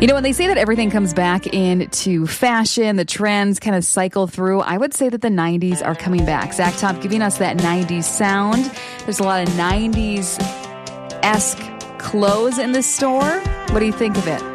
When they say that everything comes back into fashion, the trends kind of cycle through, I would say that the 90s are coming back. Zach Top giving us that 90s sound. There's a lot of 90s-esque clothes in the store. What do you think of it?